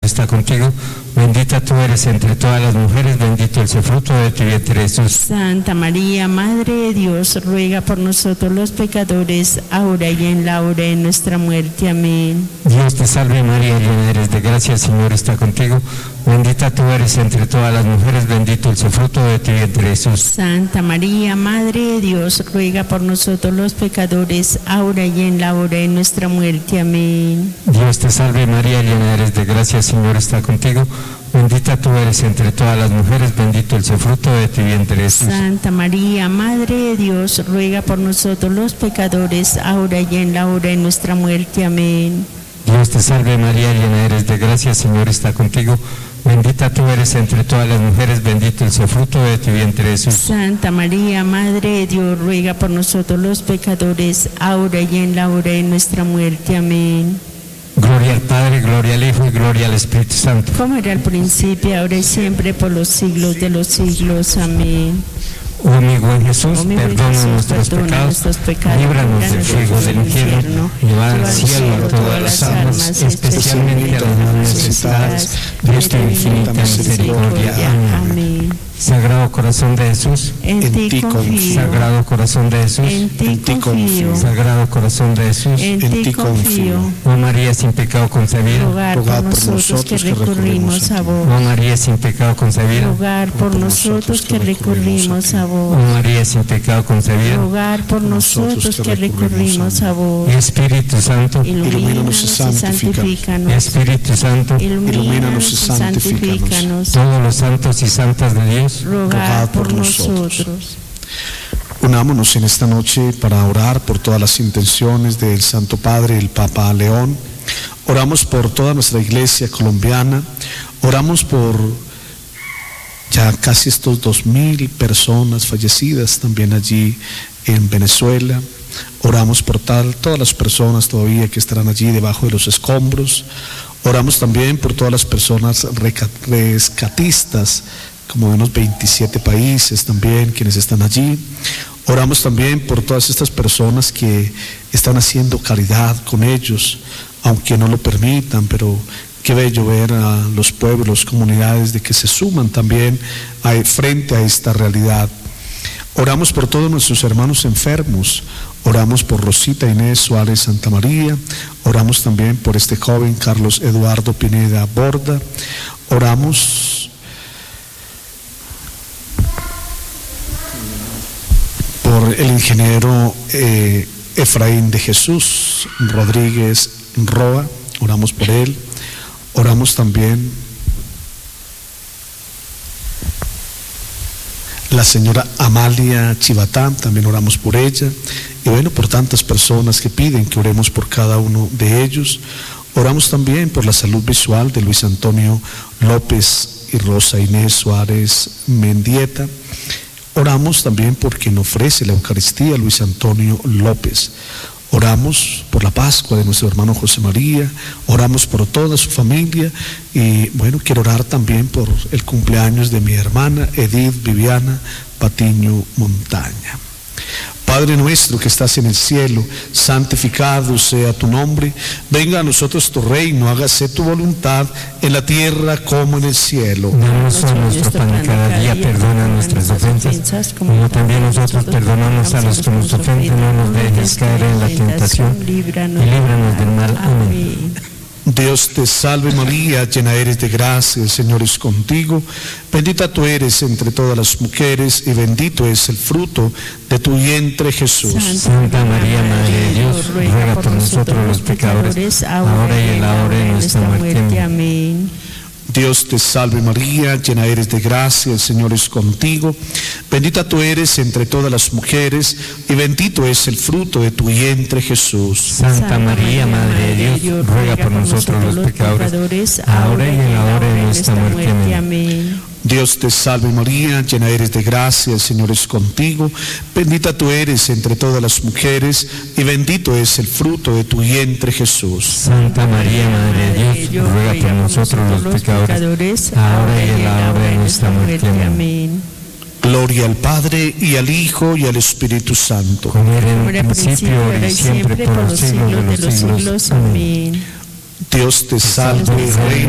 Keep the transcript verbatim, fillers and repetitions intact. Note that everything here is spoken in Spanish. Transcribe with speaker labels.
Speaker 1: está contigo, bendita tú eres entre todas las mujeres, bendito es el fruto de tu vientre, Jesús.
Speaker 2: Santa María, Madre de Dios, ruega por nosotros los pecadores, ahora y en la hora de nuestra muerte. Amén.
Speaker 1: Dios te salve María, llena eres de gracia, el Señor está contigo, bendita tú eres entre todas las mujeres, bendito es el fruto de tu vientre, Jesús.
Speaker 2: Santa María, Madre de Dios, ruega por nosotros los pecadores, ahora y en la hora de nuestra muerte. Amén.
Speaker 1: Dios te salve María, llena eres de gracia, el Señor está contigo, bendita tú eres entre todas las mujeres, bendito es el fruto de tu vientre, Jesús.
Speaker 2: Santa María, Madre de Dios, ruega por nosotros los pecadores, ahora y en la hora de nuestra muerte. Amén.
Speaker 1: Dios te salve María, llena eres de gracia, el Señor está contigo, bendita tú eres entre todas las mujeres, bendito es el fruto de tu vientre, Jesús.
Speaker 2: Santa María, Madre de Dios, ruega por nosotros los pecadores, ahora y en la hora de nuestra muerte. Amén.
Speaker 1: Gloria al Padre, gloria al Hijo y gloria al Espíritu Santo.
Speaker 2: Como era al principio, ahora y siempre, por los siglos de los siglos. Amén.
Speaker 1: Oh mi buen Jesús,
Speaker 2: Oh, mi buen
Speaker 1: perdona
Speaker 2: Jesús,
Speaker 1: nuestros
Speaker 2: perdona
Speaker 1: pecados,
Speaker 2: nuestros pecados,
Speaker 1: líbranos del fuego del infierno, lleva al cielo a todas las almas, especialmente a las más necesitadas de esta infinita misericordia. Amén. Sagrado Corazón de Jesús,
Speaker 2: En ti confío.
Speaker 1: Sagrado Corazón de Jesús,
Speaker 2: En ti confío.
Speaker 1: Sagrado Corazón de Jesús,
Speaker 2: En ti confío.
Speaker 1: oh María sin pecado concebida,
Speaker 2: Rogar por nosotros que recurrimos a vos.
Speaker 1: oh María sin pecado concebida,
Speaker 2: Rogar por nosotros que recurrimos a
Speaker 1: oh
Speaker 2: vos.
Speaker 1: María sin pecado concebida,
Speaker 2: Rogar por nosotros que recurrimos a vos.
Speaker 1: Espíritu Santo,
Speaker 2: Ilumínanos y santifícanos.
Speaker 1: Espíritu Santo,
Speaker 2: Ilumínanos y santifícanos.
Speaker 1: todos los santos y santas de Dios,
Speaker 2: Rogar por nosotros.
Speaker 3: Unámonos en esta noche para orar por todas las intenciones del Santo Padre, el Papa León. Oramos por toda nuestra iglesia colombiana. Oramos por ya casi estos dos mil personas fallecidas también allí en Venezuela. Oramos por tal, todas las personas todavía que estarán allí debajo de los escombros. Oramos también por todas las personas rescatistas, como de unos veintisiete países también, quienes están allí. Oramos también por todas estas personas que están haciendo caridad con ellos, aunque no lo permitan, pero qué bello ver a los pueblos, comunidades de que se suman también a, frente a esta realidad. Oramos por todos nuestros hermanos enfermos. Oramos por Rosita Inés Suárez Santa María. Oramos también por este joven Carlos Eduardo Pineda Borda. Oramos por el ingeniero eh, Efraín de Jesús Rodríguez Roa. Oramos por él. Oramos también la señora Amalia Chivatán, también oramos por ella, y bueno, por tantas personas que piden que oremos por cada uno de ellos. Oramos también por la salud visual de Luis Antonio López y Rosa Inés Suárez Mendieta. Oramos también por quien ofrece la Eucaristía, Luis Antonio López. Oramos por la Pascua de nuestro hermano José María, oramos por toda su familia y bueno, quiero orar también por el cumpleaños de mi hermana Edith Viviana Patiño Montaña. Padre nuestro que estás en el cielo, santificado sea tu nombre, venga a nosotros tu reino, hágase tu voluntad en la tierra como en el cielo.
Speaker 1: Danos hoy nuestro pan de cada día, perdona nuestras ofensas, como también nosotros perdonamos a los que nos ofenden, no nos dejes caer en la tentación y líbranos del mal. Amén.
Speaker 3: Dios te salve María, llena eres de gracia, el Señor es contigo, bendita tú eres entre todas las mujeres y bendito es el fruto de tu vientre Jesús.
Speaker 1: Santa María, Madre de Dios, ruega por nosotros los pecadores, ahora y en la hora de nuestra muerte.
Speaker 2: Amén.
Speaker 3: Dios te salve María, llena eres de gracia, el Señor es contigo, bendita tú eres entre todas las mujeres y bendito es el fruto de tu vientre Jesús.
Speaker 1: Santa María, Madre de Dios, ruega por nosotros los pecadores, ahora y en la hora de nuestra muerte. Amén.
Speaker 3: Dios te salve María, llena eres de gracia, el Señor es contigo, bendita tú eres entre todas las mujeres y bendito es el fruto de tu vientre Jesús.
Speaker 1: Santa María, Madre de Dios, ruega por nosotros los pecadores, ahora y en la hora de nuestra muerte. Amén.
Speaker 3: Gloria al Padre y al Hijo y al Espíritu Santo.
Speaker 1: Como era en el principio, ahora y siempre, por los siglos de los siglos. Amén.
Speaker 3: Dios te salve, Reina